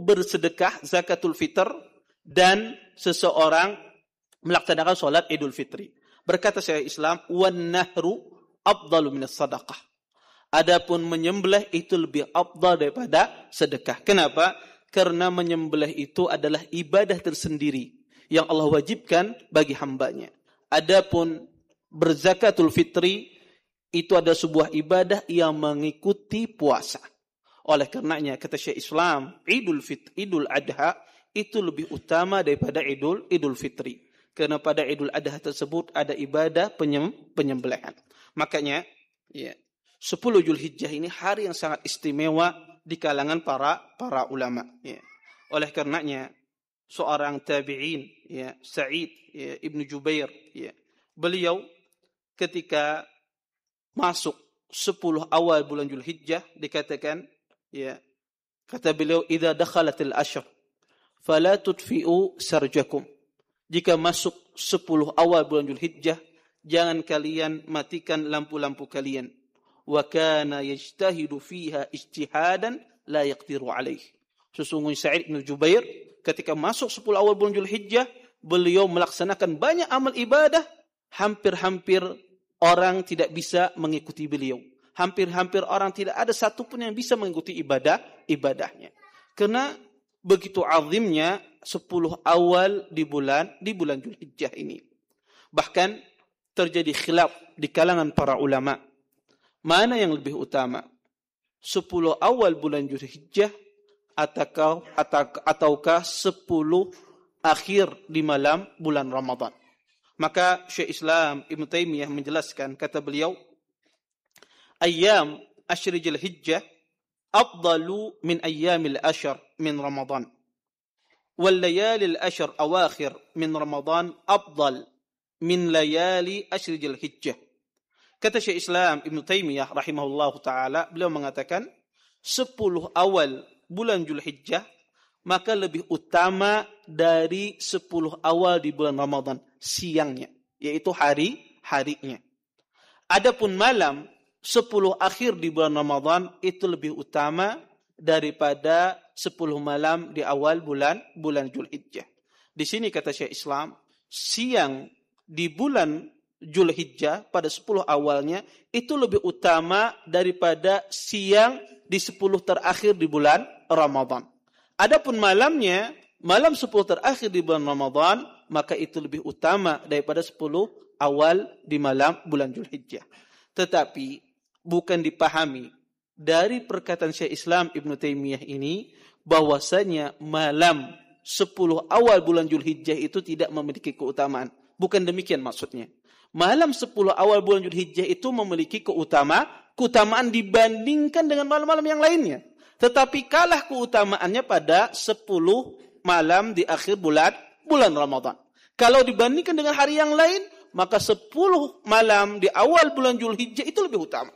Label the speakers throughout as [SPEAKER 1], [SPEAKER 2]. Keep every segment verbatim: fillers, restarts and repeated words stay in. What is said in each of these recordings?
[SPEAKER 1] bersedekah zakatul fitr dan seseorang melaksanakan salat Idul Fitri. Berkata Syekh Islam, wan nahru afdalu minas sadaqah. Adapun menyembelih itu lebih afdal daripada sedekah. Kenapa? Karena menyembelih itu adalah ibadah tersendiri yang Allah wajibkan bagi hambanya. Adapun berzakatul fitri itu ada sebuah ibadah yang mengikuti puasa. Oleh karenanya kata Syekh Islam, Idul Fitri, Idul Adha itu lebih utama daripada Idul Idul Fitri. Karena pada Idul Adha tersebut ada ibadah penyem, penyembelihan. Makanya, ya, sepuluh Zulhijjah ini hari yang sangat istimewa di kalangan para para ulama. Ya. Oleh karenanya, seorang tabi'in, ya, Sa'id ya, Ibnu Jubair, ya, beliau ketika masuk sepuluh awal bulan Zulhijjah dikatakan, ya, kata beliau, idza dakhalatil ashr fala tudfi'u sarjakum. Jika masuk sepuluh awal bulan Zulhijjah, jangan kalian matikan lampu-lampu kalian. Wa kana yajtahidu fiha ijtihadan la yaqdiru alaih. Sesungguhnya Sa'id bin Jubair ketika masuk sepuluh awal bulan Zulhijjah, beliau melaksanakan banyak amal ibadah, hampir-hampir orang tidak bisa mengikuti beliau. Hampir-hampir orang tidak ada satupun yang bisa mengikuti ibadah ibadahnya. Karena begitu azimnya sepuluh awal di bulan di bulan Zulhijjah ini. Bahkan terjadi khilaf di kalangan para ulama. Mana yang lebih utama? sepuluh awal bulan Zulhijjah ataukah ataukah sepuluh akhir di malam bulan Ramadan? Maka Syekh Islam Ibnu Taimiyah menjelaskan, kata beliau, ayyam ashri Zulhijjah afdalu min ayyamil ashr min Ramadan. Wal layalil ashr awakhir min Ramadan afdal min layali ashri Zulhijjah. Kata Syekh Islam Ibnu Taimiyah rahimahullahu taala, beliau mengatakan sepuluh awal bulan Zulhijjah maka lebih utama dari sepuluh awal di bulan Ramadan siangnya, yaitu hari-harinya. Adapun malam sepuluh akhir di bulan Ramadan itu lebih utama daripada sepuluh malam di awal bulan bulan Zulhijjah. Di sini kata Syekh Islam, siang di bulan Zulhijjah pada sepuluh awalnya itu lebih utama daripada siang di sepuluh terakhir di bulan Ramadan. Adapun malamnya, malam sepuluh terakhir di bulan Ramadan, maka itu lebih utama daripada sepuluh awal di malam bulan Zulhijjah. Tetapi bukan dipahami dari perkataan Syekh Islam Ibnu Taimiyah ini bahwasanya malam sepuluh awal bulan Zulhijjah itu tidak memiliki keutamaan. Bukan demikian maksudnya. Malam sepuluh awal bulan Zulhijjah itu memiliki keutama, keutamaan dibandingkan dengan malam-malam yang lainnya. Tetapi kalah keutamaannya pada sepuluh malam di akhir bulan bulan Ramadan. Kalau dibandingkan dengan hari yang lain, maka sepuluh malam di awal bulan Zulhijjah itu lebih utama.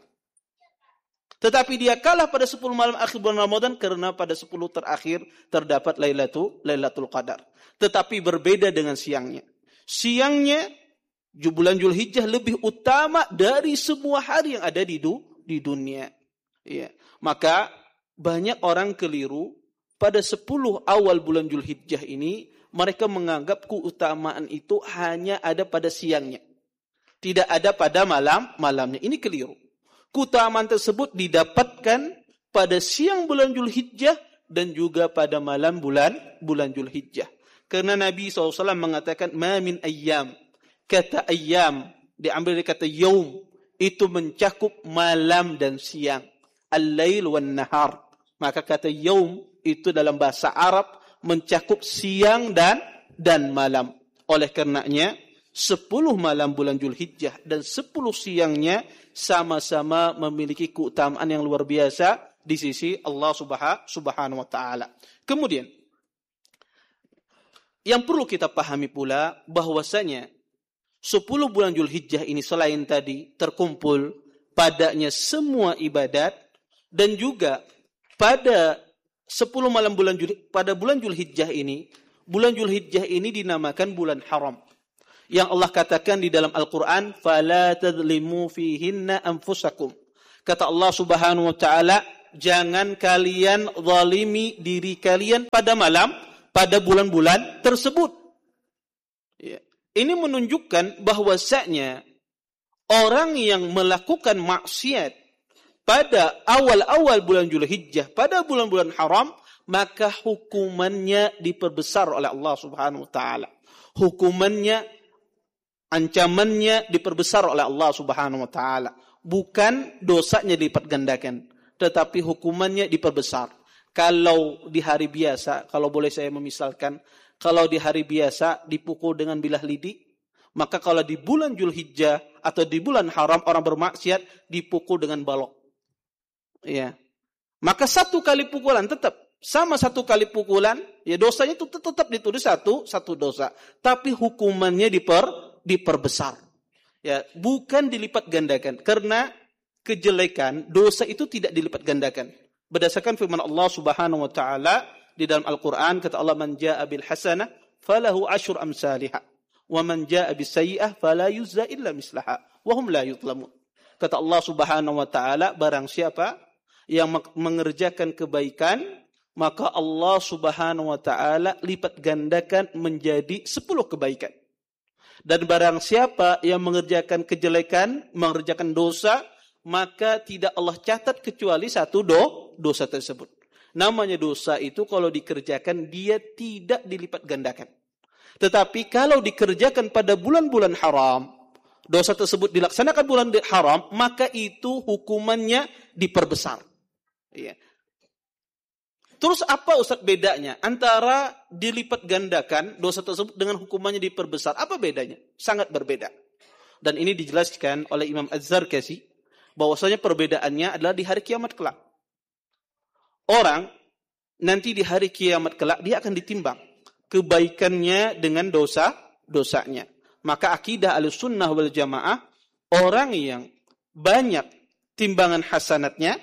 [SPEAKER 1] Tetapi dia kalah pada sepuluh malam akhir bulan Ramadan karena pada sepuluh terakhir terdapat Lailatul Lailatul Qadar. Tetapi berbeda dengan siangnya. Siangnya bulan Zulhijjah lebih utama dari semua hari yang ada di du, di dunia. Ya. Maka banyak orang keliru pada sepuluh awal bulan Zulhijjah ini, mereka menganggap keutamaan itu hanya ada pada siangnya. Tidak ada pada malam malamnya. Ini keliru. Keutamaan tersebut didapatkan pada siang bulan Zulhijjah dan juga pada malam bulan bulan Zulhijjah. Karena Nabi shallallahu alaihi wasallam mengatakan, ma min ayyam. Kata ayyam diambil dari kata yaum, itu mencakup malam dan siang. Al-lail wan nahar. Maka kata yaum itu dalam bahasa Arab mencakup siang dan dan malam. Oleh karenanya sepuluh malam bulan Zulhijjah dan sepuluh siangnya sama-sama memiliki keutamaan yang luar biasa di sisi Allah Subhanahu wa taala. Kemudian yang perlu kita pahami pula bahwasanya sepuluh bulan Zulhijjah ini selain tadi terkumpul padanya semua ibadat, dan juga pada sepuluh malam bulan pada bulan Zulhijjah ini, bulan Zulhijjah ini dinamakan bulan haram. Yang Allah katakan di dalam Al-Qur'an, fala tadlimu fihinna anfusakum. Kata Allah Subhanahu wa taala, jangan kalian zalimi diri kalian pada malam, pada bulan-bulan tersebut. Ya. Ini menunjukkan bahwasanya orang yang melakukan maksiat pada awal-awal bulan Dzulhijjah, pada bulan-bulan haram, maka hukumannya diperbesar oleh Allah Subhanahu wa taala. Hukumannya, ancamannya diperbesar oleh Allah Subhanahu wa taala. Bukan dosanya dilipat gandakan, tetapi hukumannya diperbesar. Kalau di hari biasa, kalau boleh saya memisalkan, kalau di hari biasa dipukul dengan bilah lidi, maka kalau di bulan Dzulhijjah atau di bulan haram orang bermaksiat dipukul dengan balok. Ya. Maka satu kali pukulan tetap sama satu kali pukulan, ya dosanya itu tetap ditulis satu satu dosa, tapi hukumannya diper diperbesar. Ya, bukan dilipat gandakan, karena kejelekan dosa itu tidak dilipat gandakan. Berdasarkan firman Allah Subhanahu wa taala di dalam Al-Qur'an, kata Allah, "Man jaa'a bil hasanah falahu asyru amsalihha wa man jaa'a bis sayyi'ah fala yujza illa mislaha wa hum la yuzlamun." Kata Allah Subhanahu wa taala, barang siapa yang mengerjakan kebaikan, maka Allah Subhanahu wa taala lipat gandakan menjadi sepuluh kebaikan. Dan barang siapa yang mengerjakan kejelekan, mengerjakan dosa, maka tidak Allah catat kecuali satu do, dosa tersebut. Namanya dosa itu kalau dikerjakan dia tidak dilipat gandakan. Tetapi kalau dikerjakan pada bulan-bulan haram, dosa tersebut dilaksanakan bulan haram, maka itu hukumannya diperbesar. Ya. Terus apa Ustaz bedanya antara dilipat gandakan dosa tersebut dengan hukumannya diperbesar? Apa bedanya? Sangat berbeda. Dan ini dijelaskan oleh Imam Az-Zarkashi bahwasanya perbedaannya adalah di hari kiamat kelak. Orang nanti di hari kiamat kelak dia akan ditimbang kebaikannya dengan dosa-dosanya. Maka akidah Ahlussunnah wal Jamaah, orang yang banyak timbangan hasanatnya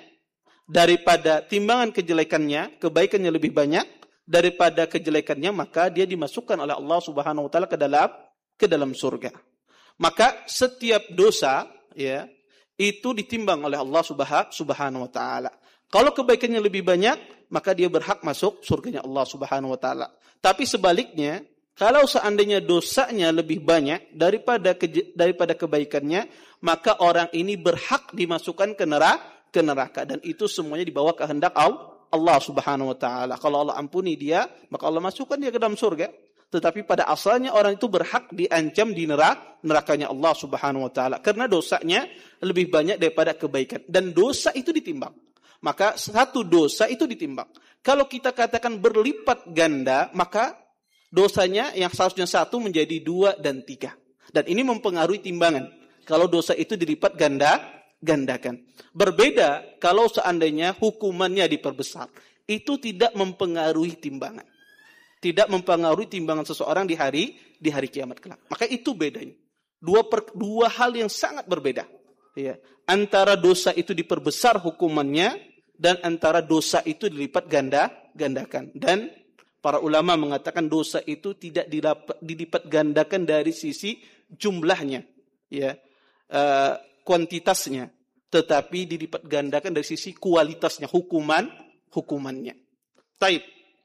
[SPEAKER 1] daripada timbangan kejelekannya, kebaikannya lebih banyak daripada kejelekannya, maka dia dimasukkan oleh Allah Subhanahu wa taala ke dalam ke dalam surga. Maka setiap dosa ya itu ditimbang oleh Allah Subhanahu wa taala. Kalau kebaikannya lebih banyak, maka dia berhak masuk surganya Allah Subhanahu wa taala. Tapi sebaliknya, kalau seandainya dosanya lebih banyak daripada ke, daripada kebaikannya, maka orang ini berhak dimasukkan ke neraka ke neraka, dan itu semuanya dibawa kehendak Allah Subhanahu wa taala. Kalau Allah ampuni dia, maka Allah masukkan dia ke dalam surga. Tetapi pada asalnya orang itu berhak diancam di neraka, nerakanya Allah Subhanahu wa taala karena dosanya lebih banyak daripada kebaikan, dan dosa itu ditimbang. Maka satu dosa itu ditimbang. Kalau kita katakan berlipat ganda, maka dosanya yang seharusnya satu menjadi dua dan tiga. Dan ini mempengaruhi timbangan. Kalau dosa itu dilipat ganda gandakan. Berbeda kalau seandainya hukumannya diperbesar. Itu tidak mempengaruhi timbangan. Tidak mempengaruhi timbangan seseorang di hari di hari kiamat kelak. Maka itu bedanya. Dua per, dua hal yang sangat berbeda. Ya. Antara dosa itu diperbesar hukumannya dan antara dosa itu dilipat ganda gandakan. Dan para ulama mengatakan dosa itu tidak dilipat, dilipat gandakan dari sisi jumlahnya, ya. Uh, kuantitasnya, tetapi dilipat gandakan dari sisi kualitasnya, hukuman hukumannya. Taib.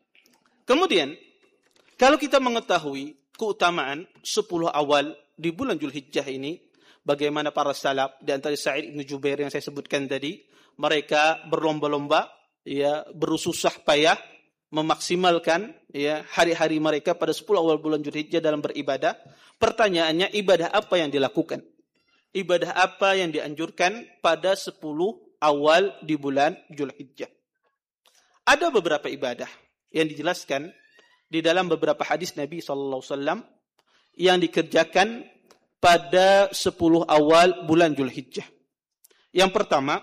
[SPEAKER 1] Kemudian, kalau kita mengetahui keutamaan sepuluh awal di bulan Dzulhijjah ini, bagaimana para salaf di antara Sa'id bin Jubair yang saya sebutkan tadi, mereka berlomba-lomba, ya, bersusah payah memaksimalkan ya hari-hari mereka pada sepuluh awal bulan Dzulhijjah dalam beribadah. Pertanyaannya, ibadah apa yang dilakukan? Ibadah apa yang dianjurkan pada sepuluh awal di bulan Dzulhijjah? Ada beberapa ibadah yang dijelaskan di dalam beberapa hadis Nabi sallallahu alaihi wasallam yang dikerjakan pada sepuluh awal bulan Dzulhijjah. Yang pertama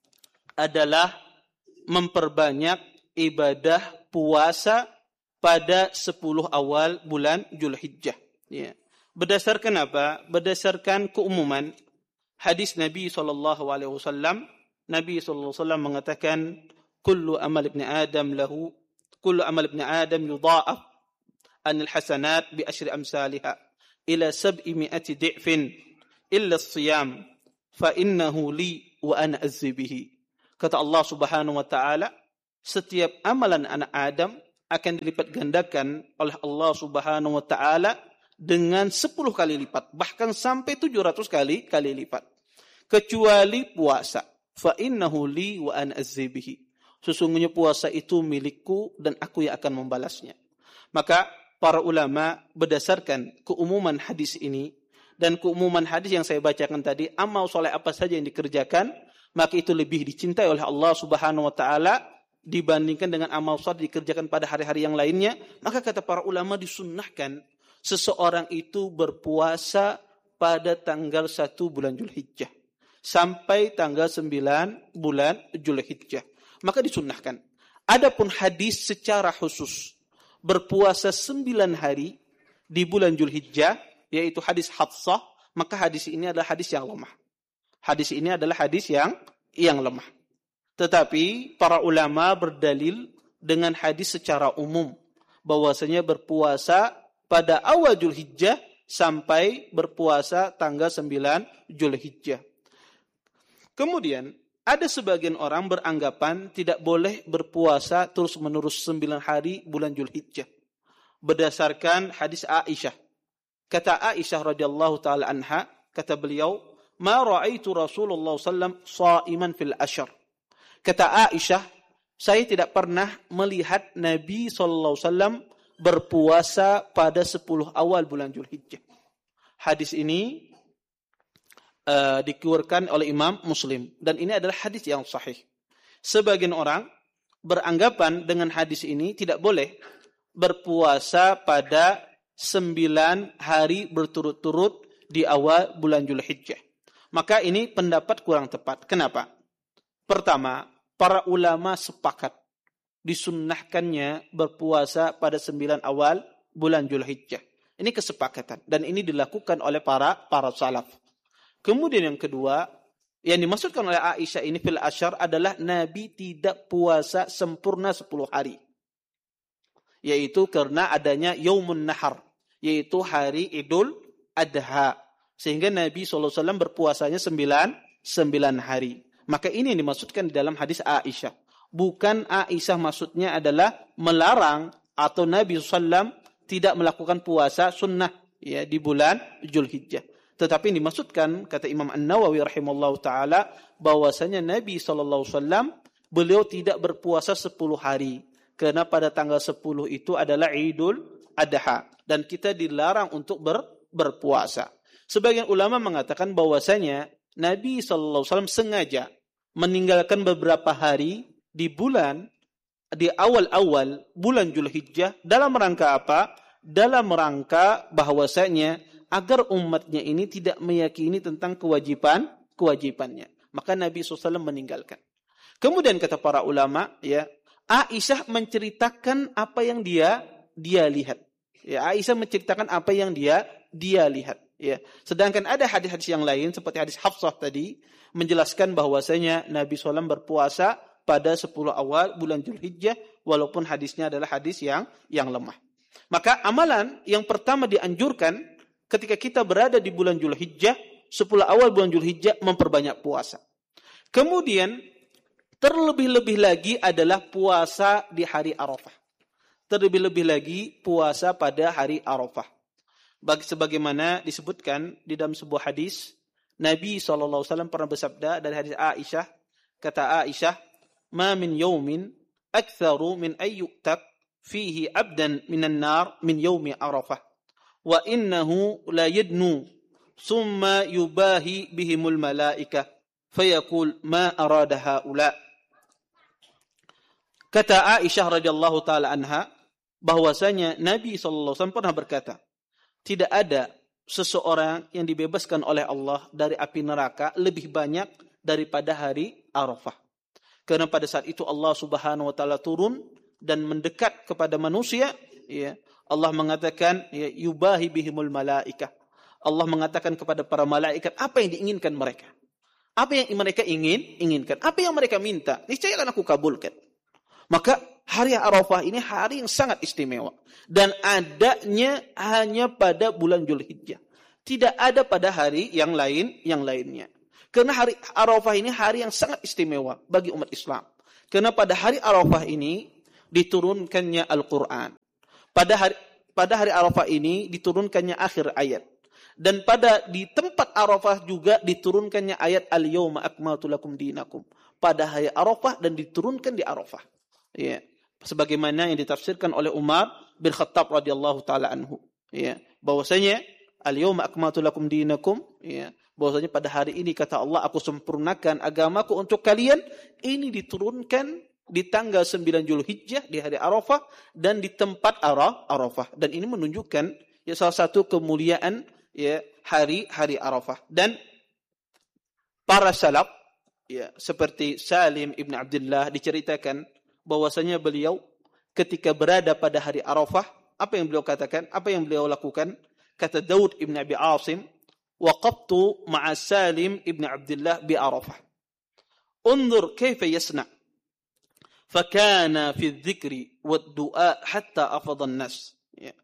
[SPEAKER 1] adalah memperbanyak ibadah puasa pada sepuluh awal bulan Dzulhijjah. Ya. Berdasarkan apa? Berdasarkan keumuman hadis Nabi sallallahu alaihi wasallam. Nabi sallallahu alaihi wasallam mengatakan, "Kullu amal ibni Adam lahu, kullu amal ibni Adam yudha'af anil hasanat bi asyri amsalha ila sab'i mi'ati di'fin illa as-siyam fa innahu li wa ana azzi bihi." Kata Allah Subhanahu wa taala, setiap amalan anak Adam akan dilipat gandakan oleh Allah Subhanahu wa taala dengan sepuluh kali lipat, bahkan sampai tujuh ratus kali kali lipat. Kecuali puasa. Fa innahu li wa ana azzibihi. Sesungguhnya puasa itu milikku dan aku yang akan membalasnya. Maka para ulama berdasarkan keumuman hadis ini dan keumuman hadis yang saya bacakan tadi, amal soleh apa saja yang dikerjakan, maka itu lebih dicintai oleh Allah Subhanahu wa taala dibandingkan dengan amal soleh dikerjakan pada hari-hari yang lainnya. Maka kata para ulama disunnahkan seseorang itu berpuasa pada tanggal satu bulan Zulhijjah sampai tanggal sembilan bulan Zulhijjah. Maka disunnahkan. Adapun hadis secara khusus berpuasa sembilan hari di bulan Zulhijjah, yaitu hadis Hafsah, maka hadis ini adalah hadis yang lemah. Hadis ini adalah hadis yang yang lemah. Tetapi para ulama berdalil dengan hadis secara umum bahwasanya berpuasa pada awal Zulhijjah sampai berpuasa tanggal sembilan Zulhijjah. Kemudian ada sebagian orang beranggapan tidak boleh berpuasa terus-menerus sembilan hari bulan Zulhijjah berdasarkan hadis Aisyah. Kata Aisyah radhiyallahu taala anha, kata beliau, "Ma ra'aitu Rasulullah sallallahu alaihi wasallam sha'iman fil ashr." Kata Aisyah, saya tidak pernah melihat Nabi sallallahu alaihi wasallam berpuasa pada sepuluh awal bulan Zulhijjah. Hadis ini uh, dikeluarkan oleh Imam Muslim dan ini adalah hadis yang sahih. Sebagian orang beranggapan dengan hadis ini tidak boleh berpuasa pada sembilan hari berturut-turut di awal bulan Zulhijjah. Maka ini pendapat kurang tepat. Kenapa? Pertama, para ulama sepakat disunnahkannya berpuasa pada sembilan awal bulan Zulhijjah. Ini kesepakatan dan ini dilakukan oleh para para salaf. Kemudian yang kedua, yang dimaksudkan oleh Aisyah ini fil asyar adalah Nabi tidak puasa sempurna sepuluh hari. Yaitu karena adanya Yaumun Nahar, yaitu hari Idul Adha. Sehingga Nabi sallallahu alaihi wasallam berpuasanya sembilan, sembilan hari. Maka ini yang dimaksudkan di dalam hadis Aisyah. Bukan Aisyah maksudnya adalah melarang atau Nabi sallallahu alaihi wasallam tidak melakukan puasa sunnah ya di bulan Zulhijjah. Tetapi yang dimaksudkan kata Imam An-Nawawi rahimahullahu taala bahwasanya Nabi sallallahu alaihi wasallam beliau tidak berpuasa sepuluh hari karena pada tanggal sepuluh itu adalah Idul Adha dan kita dilarang untuk ber, berpuasa. Sebagian ulama mengatakan bahwasanya Nabi sallallahu alaihi wasallam sengaja meninggalkan beberapa hari di bulan di awal-awal bulan Zulhijjah dalam rangka apa? Dalam rangka bahwasanya agar umatnya ini tidak meyakini tentang kewajiban kewajibannya. Maka Nabi sallallahu alaihi wasallam meninggalkan. Kemudian kata para ulama, ya, Aisyah menceritakan apa yang dia dia lihat. Ya, Aisyah menceritakan apa yang dia dia lihat. Ya, sedangkan ada hadis-hadis yang lain seperti hadis Hafsah tadi menjelaskan bahwasanya Nabi sallallahu alaihi wasallam berpuasa pada sepuluh awal bulan Zulhijjah walaupun hadisnya adalah hadis yang yang lemah. Maka amalan yang pertama dianjurkan ketika kita berada di bulan Zulhijjah, sepuluh awal bulan Zulhijjah memperbanyak puasa. Kemudian terlebih-lebih lagi adalah puasa di hari Arafah. Terlebih-lebih lagi puasa pada hari Arafah. Bagi sebagaimana disebutkan di dalam sebuah hadis, Nabi sallallahu alaihi wasallam pernah bersabda dari hadis Aisyah, kata Aisyah, "Ma min yaumin aktsaru min ayyutak fihi abdan minan nar min yaumi Arafah wa innahu la yadnu thumma yubahi bihimul malaikah fayaqul ma arada haula." Kata Aisyah radhiyallahu taala anha bahwasanya Nabi sallallahu alaihi wasallam pernah berkata, tidak ada seseorang yang dibebaskan oleh Allah dari api neraka lebih banyak daripada hari Arafah. Karena pada saat itu Allah Subhanahu wa taala turun dan mendekat kepada manusia, ya. Allah mengatakan ya, yubahi bihimul malaikah. Allah mengatakan kepada para malaikat apa yang diinginkan mereka. Apa yang mereka ingin, inginkan. Apa yang mereka minta, niscaya akan aku kabulkan. Maka hari Arafah ini hari yang sangat istimewa. Dan adanya hanya pada bulan Zulhijjah. Tidak ada pada hari yang lain, yang lainnya. Karena hari Arafah ini hari yang sangat istimewa bagi umat Islam. Karena pada hari Arafah ini diturunkannya Al-Quran. Pada hari pada hari Arafah ini diturunkannya akhir ayat. Dan pada di tempat Arafah juga diturunkannya ayat Al-Yawma akmaltu lakum dinakum. Pada hari Arafah dan diturunkan di Arafah. Ya. Sebagaimana yang ditafsirkan oleh Umar bin Khattab radhiyallahu taala anhu. Ya. Bahwasanya Al-Yawma akmaltu lakum dinakum, ya. Bahwasanya pada hari ini kata Allah, aku sempurnakan agamaku untuk kalian. Ini diturunkan di tanggal sembilan Zulhijjah di hari Arafah dan di tempat Arafah. Dan ini menunjukkan ya salah satu kemuliaan ya hari-hari Arafah. Dan para salaf ya seperti Salim ibn Abdullah diceritakan bahwasanya beliau ketika berada pada hari Arafah, apa yang beliau katakan? Apa yang beliau lakukan? Kata Daud ibn Abi Asim, waqaftu ma'a Salim ibn Abdullah bi Arafah. Unzur kaifa yasna. Fakana fi dzikri wad du'a hatta afadha an-nas. Ya.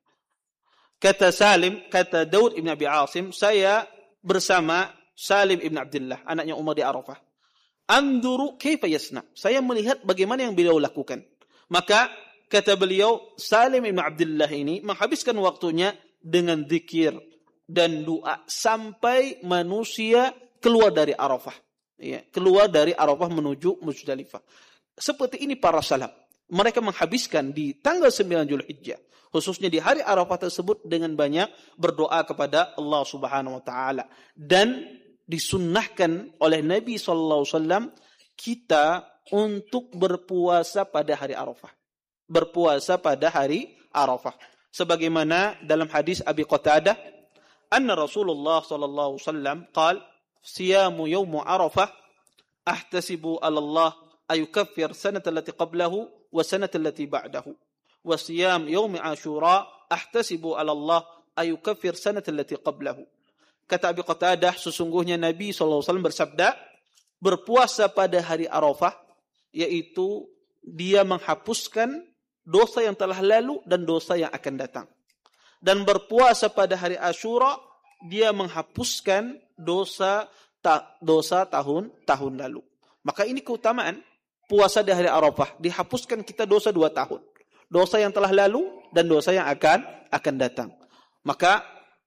[SPEAKER 1] Kata Salim, kata Daud ibn Abi Asim, saya bersama Salim ibn Abdullah, anaknya Umar di Arafah. Anzuru kaifa yasna. Saya melihat bagaimana yang beliau lakukan. Maka kata beliau, Salim ibn Abdullah ini menghabiskan waktunya dengan zikir dan doa sampai manusia keluar dari Arafah. Ya, keluar dari Arafah menuju Muzdalifah. Seperti ini para salaf. Mereka menghabiskan di tanggal sembilan Zulhijjah, khususnya di hari Arafah tersebut dengan banyak berdoa kepada Allah Subhanahu wa taala. Dan disunnahkan oleh Nabi sallallahu alaihi wasallam kita untuk berpuasa pada hari Arafah. Berpuasa pada hari Arafah. Sebagaimana dalam hadis Abi Qatadah, anna Rasulullah sallallahu alaihi wasallam qala, siyamu yawm Arafah ahtasibu 'ala Allah ayukaffir sanata allati qablahu wa sanata allati ba'dahu. Wa siyam yawm Ashura ahtasibu 'ala Allah ayukaffir sanata allati qablahu. Kata Abi Qatadah, sesungguhnya Nabi sallallahu alaihi wasallam bersabda, berpuasa pada hari Arafah yaitu dia menghapuskan dosa yang telah lalu dan dosa yang akan datang. Dan berpuasa pada hari Ashura, dia menghapuskan dosa ta, dosa tahun-tahun lalu. Maka ini keutamaan puasa di hari Arafah. Dihapuskan kita dosa dua tahun. Dosa yang telah lalu dan dosa yang akan akan datang. Maka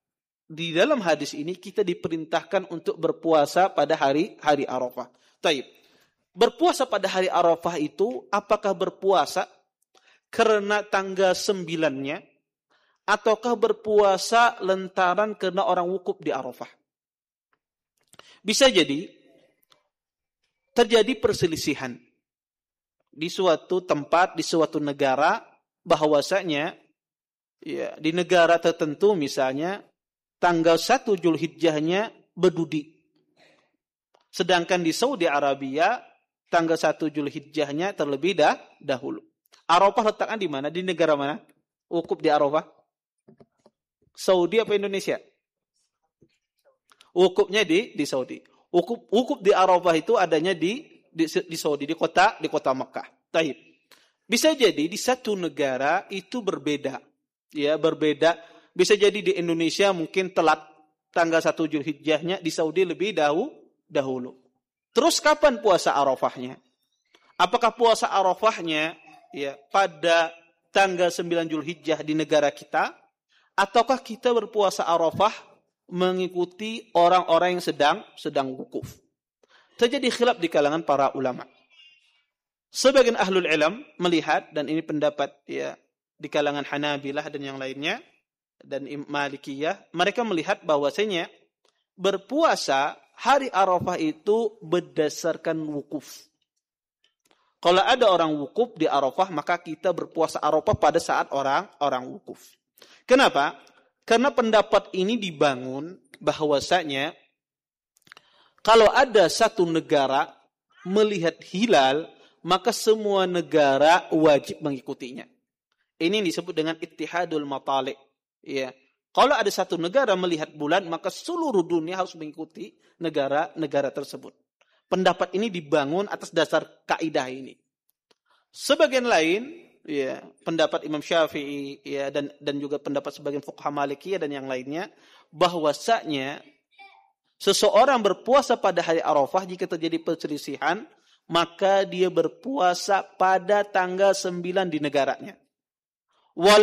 [SPEAKER 1] di dalam hadis ini kita diperintahkan untuk berpuasa pada hari hari Arafah. Taib. Berpuasa pada hari Arafah itu apakah berpuasa karena tanggal sembilannya, ataukah berpuasa lantaran karena orang wukuf di Arafah? Bisa jadi terjadi perselisihan di suatu tempat, di suatu negara, bahwasanya ya, di negara tertentu misalnya tanggal satu Zulhijjahnya berdudi. Sedangkan di Saudi Arabia tanggal satu Zulhijjahnya terlebih dah, dahulu. Arafah letakkan di mana? Di negara mana? Wukuf di Arafah? Saudi apa Indonesia? Wukufnya di di Saudi. Wukuf wukuf di Arafah itu adanya di di, di Saudi, di kota di kota Makkah. Taib. Bisa jadi di satu negara itu berbeda. Ya, berbeda. Bisa jadi di Indonesia mungkin telat tanggal satu Zulhijjahnya, di Saudi lebih dahulu dahulu. Terus kapan puasa Arafahnya? Apakah puasa Arafahnya ya pada tanggal sembilan Zulhijjah di negara kita, ataukah kita berpuasa Arafah mengikuti orang-orang yang sedang sedang wukuf? Terjadi khilaf di kalangan para ulama. Sebagian ahlul ilm melihat, dan ini pendapat ya di kalangan Hanabilah dan yang lainnya dan Malikiyah, mereka melihat bahwasanya berpuasa hari Arafah itu berdasarkan wukuf. Kalau ada orang wukuf di Arafah, maka kita berpuasa Arafah pada saat orang orang wukuf. Kenapa? Karena pendapat ini dibangun bahwasanya kalau ada satu negara melihat hilal, maka semua negara wajib mengikutinya. Ini disebut dengan ittihadul matali'. Ya. Kalau ada satu negara melihat bulan, maka seluruh dunia harus mengikuti negara-negara tersebut. Pendapat ini dibangun atas dasar kaidah ini. Sebagian lain, ya, pendapat Imam Syafi'i ya, dan dan juga pendapat sebagian fuqaha Malikiyah dan yang lainnya, bahwasanya seseorang berpuasa pada hari Arafah jika terjadi perselisihan, maka dia berpuasa pada tanggal sembilan di negaranya.